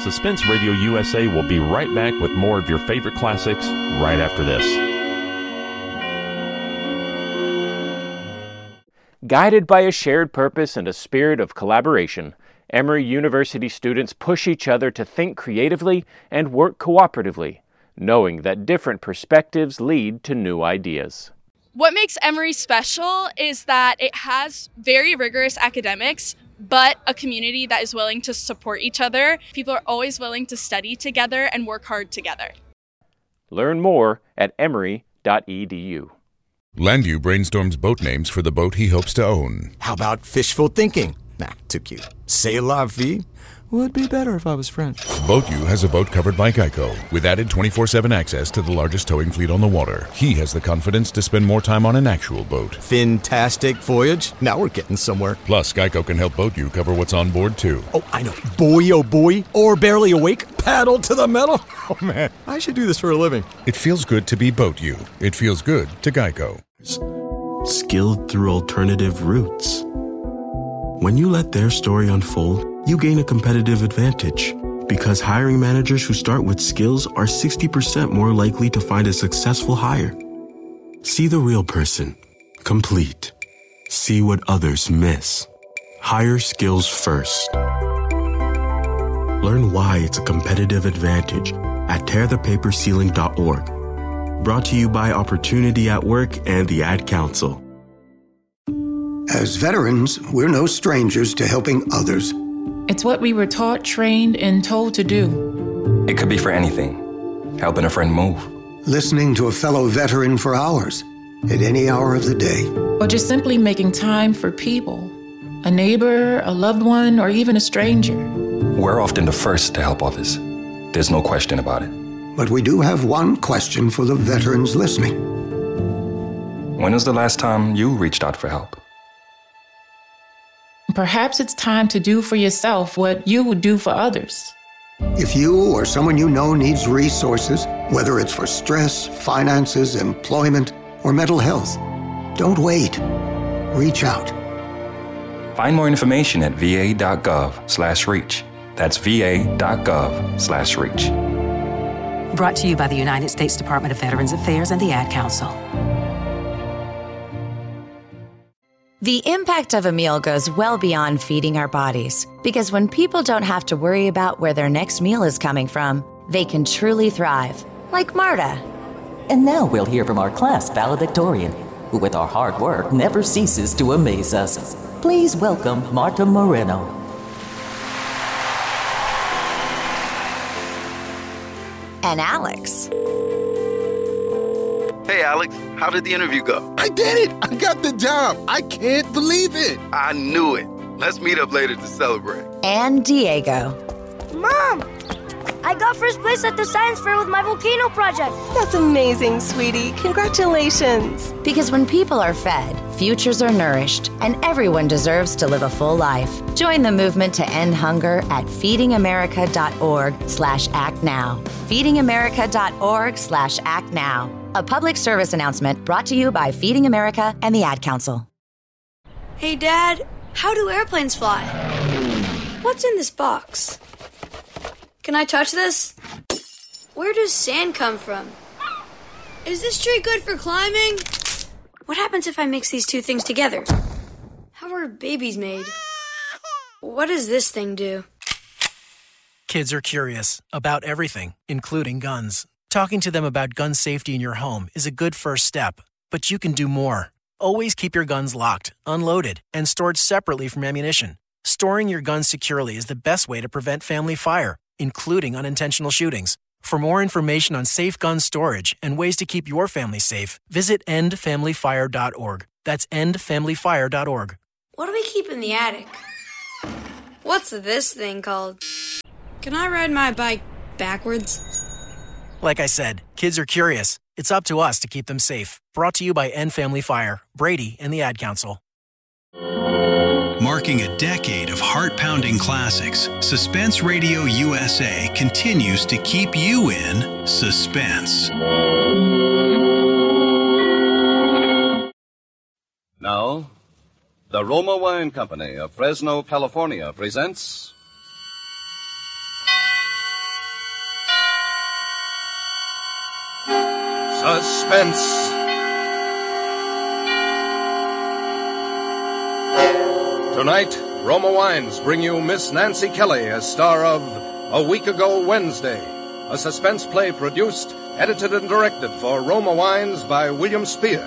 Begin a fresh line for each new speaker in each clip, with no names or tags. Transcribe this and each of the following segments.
Suspense Radio USA will be right back with more of your favorite classics right after this.
Guided by a shared purpose and a spirit of collaboration, Emory University students push each other to think creatively and work cooperatively, knowing that different perspectives lead to new ideas.
What makes Emory special is that it has very rigorous academics, but a community that is willing to support each other. People are always willing to study together and work hard together.
Learn more at emory.edu.
Landview brainstorms boat names for the boat he hopes to own.
How about fishful thinking? Nah, too cute. C'est la vie? Would be better if I was French.
BoatU has a boat covered by Geico, with added 24/7 access to the largest towing fleet on the water. He has the confidence to spend more time on an actual boat.
Fantastic voyage. Now we're getting somewhere.
Plus, Geico can help BoatU cover what's on board, too.
Oh, I know. Boy, oh boy. Or barely awake. Paddle to the metal. Oh, man. I should do this for a living.
It feels good to be BoatU. It feels good to Geico.
Skilled through alternative routes. When you let their story unfold, you gain a competitive advantage because hiring managers who start with skills are 60% more likely to find a successful hire. See the real person. Complete. See what others miss. Hire skills first. Learn why it's a competitive advantage at tearthepaperceiling.org. Brought to you by Opportunity at Work and the Ad Council.
As veterans, we're no strangers to helping others.
It's what we were taught, trained, and told to do.
It could be for anything. Helping a friend move.
Listening to a fellow veteran for hours, at any hour of the day.
Or just simply making time for people. A neighbor, a loved one, or even a stranger.
We're often the first to help others. There's no question about it.
But we do have one question for the veterans listening.
When was the last time you reached out for help?
Perhaps it's time to do for yourself what you would do for others.
If you or someone you know needs resources, whether it's for stress, finances, employment, or mental health, don't wait. Reach out.
Find more information at va.gov/reach. That's va.gov/reach.
Brought to you by the United States Department of Veterans Affairs and the Ad Council.
The impact of a meal goes well beyond feeding our bodies, because when people don't have to worry about where their next meal is coming from, they can truly thrive, like Marta.
And now we'll hear from our class valedictorian, who with our hard work never ceases to amaze us. Please welcome Marta Moreno.
And Alex.
Hey, Alex, how did the interview go?
I did it! I got the job! I can't believe it!
I knew it. Let's meet up later to celebrate.
And Diego.
Mom! I got first place at the science fair with my volcano project.
That's amazing, sweetie. Congratulations.
Because when people are fed, futures are nourished, and everyone deserves to live a full life. Join the movement to end hunger at feedingamerica.org/actnow. feedingamerica.org/actnow. A public service announcement brought to you by Feeding America and the Ad Council.
Hey, Dad, how do airplanes fly? What's in this box? Can I touch this? Where does sand come from? Is this tree good for climbing? What happens if I mix these two things together? How are babies made? What does this thing do?
Kids are curious about everything, including guns. Talking to them about gun safety in your home is a good first step, but you can do more. Always keep your guns locked, unloaded, and stored separately from ammunition. Storing your guns securely is the best way to prevent family fire, including unintentional shootings. For more information on safe gun storage and ways to keep your family safe, visit endfamilyfire.org. That's endfamilyfire.org.
What do we keep in the attic? What's this thing called? Can I ride my bike backwards?
Like I said, kids are curious. It's up to us to keep them safe. Brought to you by End Family Fire, Brady, and the Ad Council.
Marking a decade of heart-pounding classics, Suspense Radio USA continues to keep you in suspense.
Now, the Roma Wine Company of Fresno, California presents
Suspense. Tonight, Roma Wines bring you Miss Nancy Kelly as star of A Week Ago Wednesday, a suspense play produced, edited, and directed for Roma Wines by William Spear.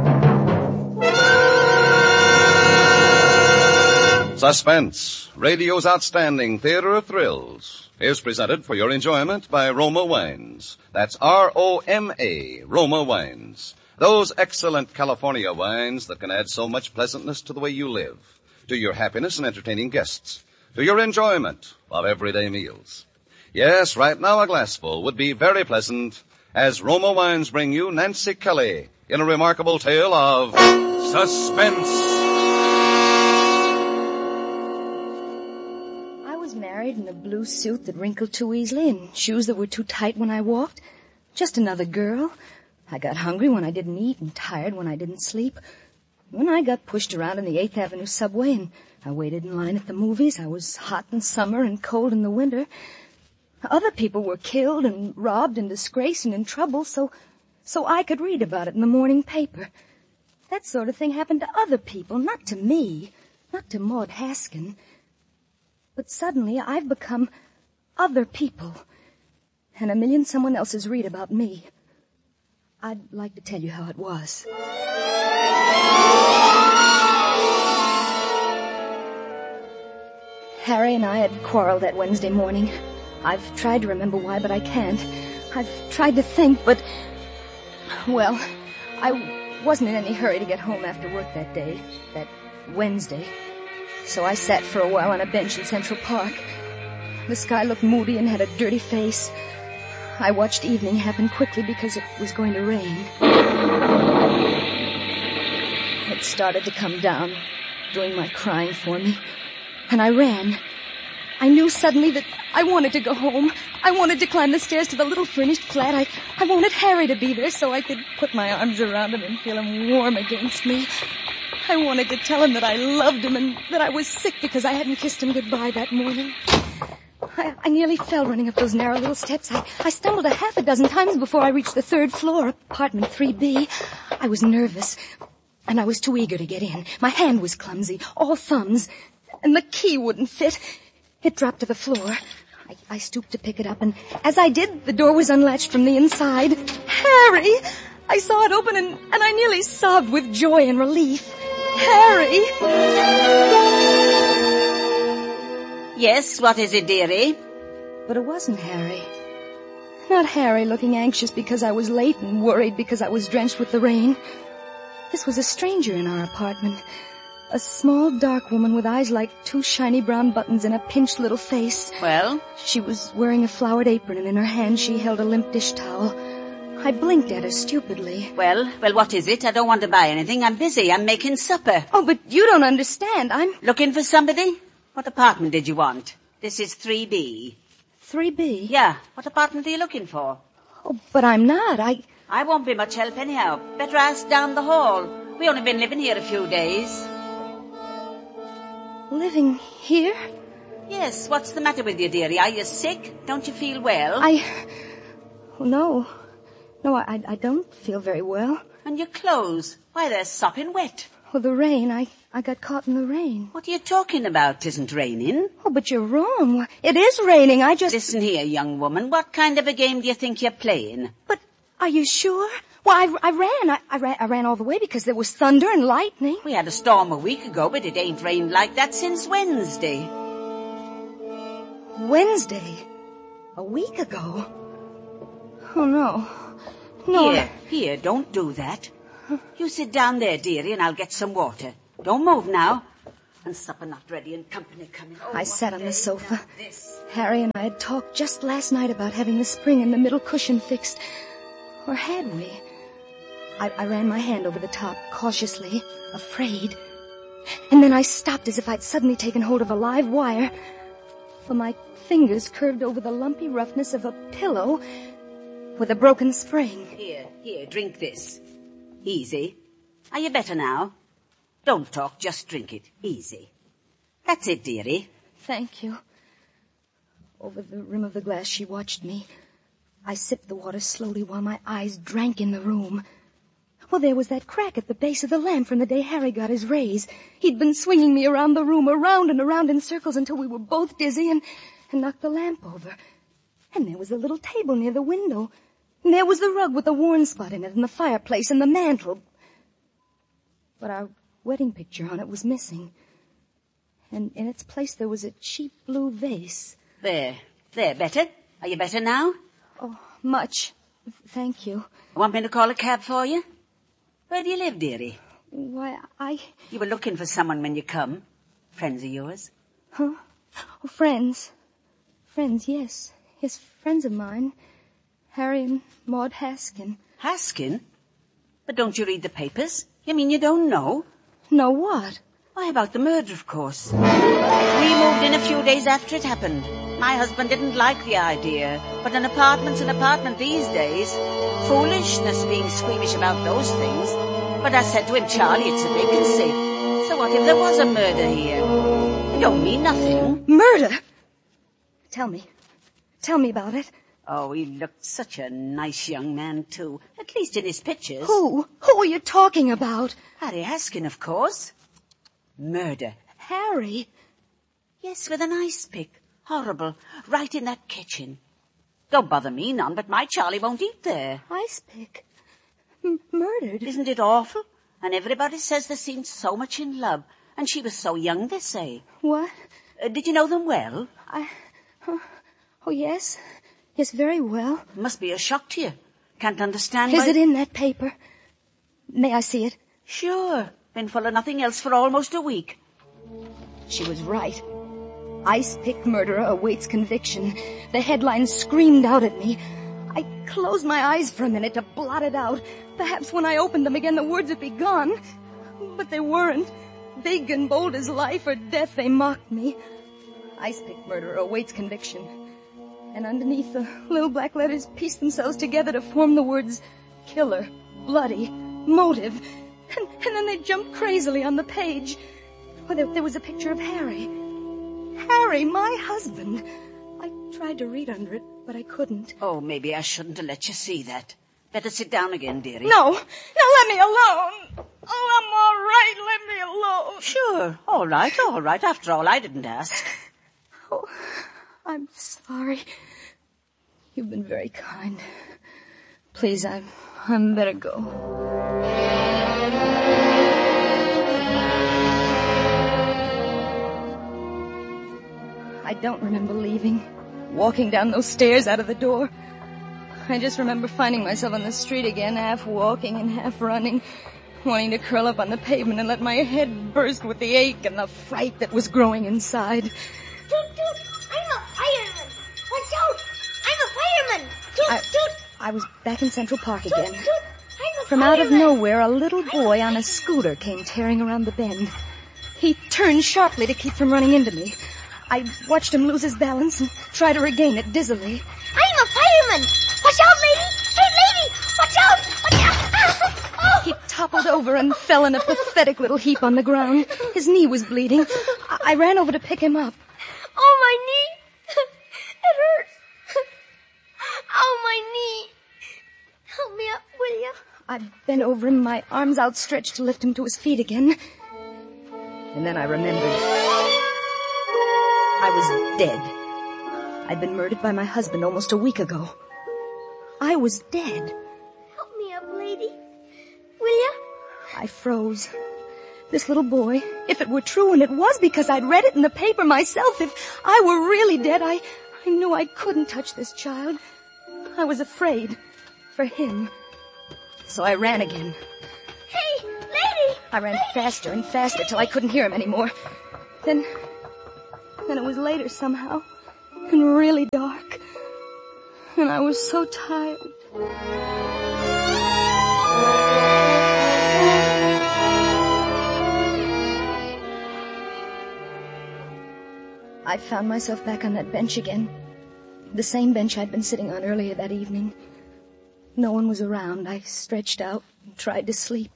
Suspense, radio's outstanding theater of thrills, is presented for your enjoyment by Roma Wines. That's R-O-M-A, Roma Wines. Those excellent California wines that can add so much pleasantness to the way you live, to your happiness in entertaining guests, to your enjoyment of everyday meals. Yes, right now a glassful would be very pleasant as Roma Wines bring you Nancy Kelly in a remarkable tale of suspense.
I was married in a blue suit that wrinkled too easily and shoes that were too tight when I walked. Just another girl. I got hungry when I didn't eat and tired when I didn't sleep. When I got pushed around in the 8th Avenue subway and I waited in line at the movies, I was hot in summer and cold in the winter. Other people were killed and robbed and disgraced and in trouble, so I could read about it in the morning paper. That sort of thing happened to other people, not to me, not to Maud Haskin. But suddenly I've become other people, and a million someone else's read about me. I'd like to tell you how it was. Harry and I had quarreled that Wednesday morning. I've tried to remember why, but I can't. I've tried to think, but... Well, I wasn't in any hurry to get home after work that day, that Wednesday. So I sat for a while on a bench in Central Park. The sky looked moody and had a dirty face. I watched evening happen quickly because it was going to rain. It started to come down, doing my crying for me. And I ran. I knew suddenly that I wanted to go home. I wanted to climb the stairs to the little furnished flat. I wanted Harry to be there so I could put my arms around him and feel him warm against me. I wanted to tell him that I loved him and that I was sick because I hadn't kissed him goodbye that morning. I nearly fell running up those narrow little steps. I stumbled a half a dozen times before I reached the 3rd floor, apartment 3B. I was nervous, and I was too eager to get in. My hand was clumsy, all thumbs, and the key wouldn't fit. It dropped to the floor. I stooped to pick it up, and as I did, the door was unlatched from the inside. Harry! I saw it open, and I nearly sobbed with joy and relief. Harry!
Yes, what is it, dearie?
But it wasn't Harry. Not Harry looking anxious because I was late and worried because I was drenched with the rain. This was a stranger in our apartment. A small, dark woman with eyes like 2 shiny brown buttons and a pinched little face.
Well?
She was wearing a flowered apron, and in her hand she held a limp dish towel. I blinked at her stupidly.
Well, what is it? I don't want to buy anything. I'm busy. I'm making supper.
Oh, but you don't understand. I'm...
Looking for somebody? What apartment did you want? This is 3B.
3B?
Yeah. What apartment are you looking for?
Oh, but I'm not.
I won't be much help anyhow. Better ask down the hall. We only been living here a few days.
Living here?
Yes. What's the matter with you, dearie? Are you sick? Don't you feel well?
No. No, I don't feel very well.
And your clothes? Why, they're sopping wet.
Well, the rain. I got caught in the rain.
What are you talking about? It isn't raining.
Oh, but you're wrong. It is raining.
Listen here, young woman. What kind of a game do you think you're playing?
But are you sure? Well, I ran all the way because there was thunder and lightning.
We had a storm a week ago, but it ain't rained like that since Wednesday.
Wednesday? A week ago? Oh, no. No.
Here, don't do that. You sit down there, dearie, and I'll get some water. Don't move now. And supper not ready and company coming. Oh,
I sat on the sofa. Harry and I had talked just last night about having the spring in the middle cushion fixed. Or had we? I ran my hand over the top, cautiously, afraid. And then I stopped as if I'd suddenly taken hold of a live wire, for my fingers curved over the lumpy roughness of a pillow with a broken spring.
Here, drink this. Easy. Are you better now? Don't talk, just drink it. Easy. That's it, dearie.
Thank you. Over the rim of the glass, she watched me. I sipped the water slowly while my eyes drank in the room. Well, there was that crack at the base of the lamp from the day Harry got his raise. He'd been swinging me around the room, around and around in circles until we were both dizzy and knocked the lamp over. And there was the little table near the window. And there was the rug with the worn spot in it and the fireplace and the mantel. But our wedding picture on it was missing. And in its place there was a cheap blue vase.
There, better? Are you better now?
Oh, much. Thank you.
Want me to call a cab for you? Where do you live, dearie?
Why,
You were looking for someone when you come. Friends of yours?
Huh? Oh, friends. Friends, yes. Yes, friends of mine. Harry and Maud Haskin.
Haskin? But don't you read the papers? You mean you don't know?
Know what?
Why, about the murder, of course. We moved in a few days after it happened. My husband didn't like the idea, but an apartment's an apartment these days. Foolishness being squeamish about those things. But I said to him, Charlie, it's a vacancy. So what if there was a murder here? It don't mean nothing.
Murder? Tell me about it.
Oh, he looked such a nice young man, too. At least in his pictures.
Who? Who are you talking about?
Harry Haskin, of course. Murder.
Harry?
Yes, with an ice pick. Horrible. Right in that kitchen. Don't bother me none, but my Charlie won't eat there.
Ice pick? Murdered?
Isn't it awful? And everybody says they seemed so much in love. And she was so young, they say.
What?
Did you know them well?
Oh, yes. Yes, very well.
Must be a shock to you. Can't understand
Is it in that paper? May I see it?
Sure. Been full of nothing else for almost a week.
She was right. Ice-pick murderer awaits conviction. The headline screamed out at me. I closed my eyes for a minute to blot it out. Perhaps when I opened them again the words would be gone. But they weren't. Big and bold as life or death, they mocked me. Ice-pick murderer awaits conviction. And underneath, the little black letters pieced themselves together to form the words killer, bloody, motive. And then they jumped crazily on the page. Well, there was a picture of Harry. Harry, my husband. I tried to read under it, but I couldn't.
Oh, maybe I shouldn't have let you see that. Better sit down again, dearie.
No, let me alone. Oh, I'm all right. Let me alone.
Sure, all right. After all, I didn't ask.
Oh, I'm sorry. You've been very kind. Please, I'm better go. I don't remember leaving, walking down those stairs out of the door. I just remember finding myself on the street again, half walking and half running, wanting to curl up on the pavement and let my head burst with the ache and the fright that was growing inside.
Toot, toot, I'm a fireman. Watch out, I'm a fireman. Toot, toot.
I was back in Central Park again.
Toot, toot, I'm a
From
fireman.
out of nowhere, a little boy on a scooter came tearing around the bend. He turned sharply to keep from running into me. I watched him lose his balance and try to regain it dizzily.
I'm a fireman. Watch out, lady. Hey, lady, watch out. Watch out. Oh.
He toppled over and fell in a pathetic little heap on the ground. His knee was bleeding. I ran over to pick him up.
Oh, my knee. It hurts. Oh, my knee. Help me up, will you?
I bent over him, my arms outstretched to lift him to his feet again. And then I remembered. I was dead. I'd been murdered by my husband almost a week ago. I was dead.
Help me up, lady. Will you?
I froze. This little boy, if it were true, and it was because I'd read it in the paper myself, if I were really dead, I knew I couldn't touch this child. I was afraid for him. So I ran again.
Hey, lady!
I ran faster and faster till I couldn't hear him anymore. Then it was later somehow, and really dark. And I was so tired. I found myself back on that bench again. The same bench I'd been sitting on earlier that evening. No one was around. I stretched out and tried to sleep.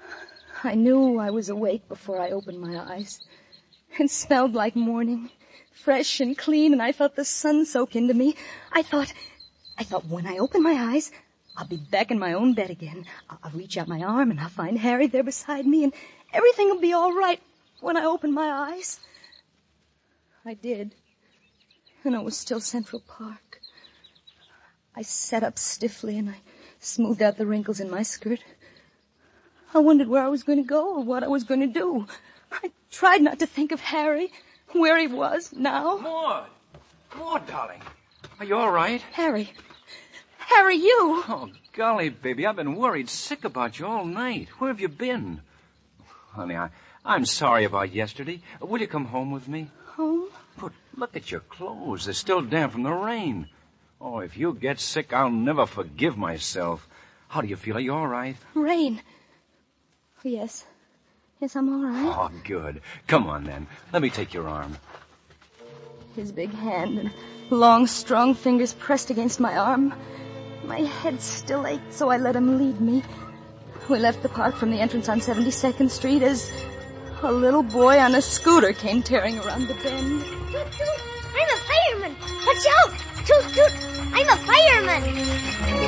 I knew I was awake before I opened my eyes. It smelled like morning, fresh and clean, and I felt the sun soak into me. I thought when I open my eyes, I'll be back in my own bed again. I'll reach out my arm and I'll find Harry there beside me, and everything will be all right when I open my eyes. I did. And it was still Central Park. I sat up stiffly and I smoothed out the wrinkles in my skirt. I wondered where I was going to go or what I was going to do. I tried not to think of Harry, where he was now.
Maud, darling. Are you all right?
Harry, you.
Oh, golly, baby, I've been worried sick about you all night. Where have you been? Honey, I'm sorry about yesterday. Will you come home with me?
Home?
But look at your clothes. They're still damp from the rain. Oh, if you get sick, I'll never forgive myself. How do you feel? Are you all right?
Rain. Yes. Yes, I'm all right.
Oh, good. Come on, then. Let me take your arm.
His big hand and long, strong fingers pressed against my arm. My head still ached, so I let him lead me. We left the park from the entrance on 72nd Street as a little boy on a scooter came tearing around the bend.
Toot, toot! I'm a fireman! Watch out! Toot, toot! I'm a fireman!